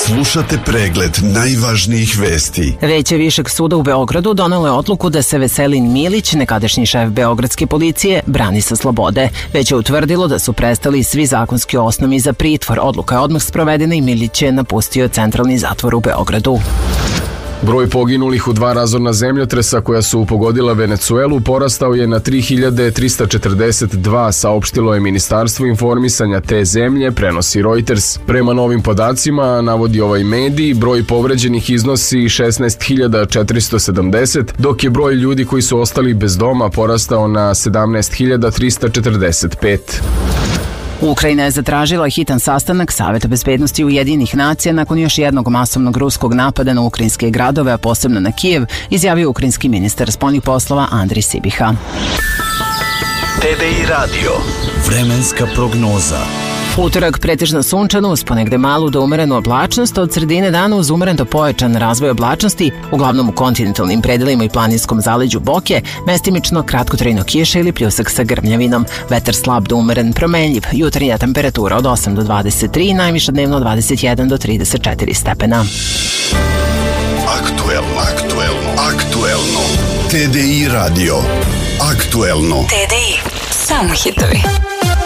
Slušate pregled najvažnijih vesti. Veće Višeg suda u Beogradu donelo je odluku da se Veselin Milić, nekadašnji šef beogradske policije, brani sa slobode. Već je utvrdilo da su prestali svi zakonski osnovi za pritvor. Odluka je odmah sprovedena i Milić je napustio centralni zatvor u Beogradu. Broj poginulih u 2 razorna zemljotresa koja su pogodila Venecuelu porastao je na 3342, saopštilo je Ministarstvo informisanja te zemlje, prenosi Reuters. Prema novim podacima, navodi ovaj medij, broj povređenih iznosi 16.470, dok je broj ljudi koji su ostali bez doma porastao na 17.345. Ukrajina je zatražila hitan sastanak Saveta bezbednosti Ujedinjenih nacija nakon još jednog masovnog ruskog napada na ukrajinske gradove, a posebno na Kijev, izjavio ukrajinski ministar spoljnih poslova Andrij Sibiha. TDI radio. Vremenska prognoza. Utorak pretežno sunčano uz ponegde malu do umerenu oblačnost, od sredine dana uz umeren do pojačan razvoj oblačnosti, uglavnom u kontinentalnim predelima i planinskom zaleđu Boke, mestimično kratkotrajno kiša ili pljusak sa grmljavinom. Vetar slab do umeren promenljiv, jutarnja temperatura od 8 do 23, najviša dnevno 21 do 34 stepena. Aktuelno. TDI radio. Aktuelno. TDI. Samo hitovi.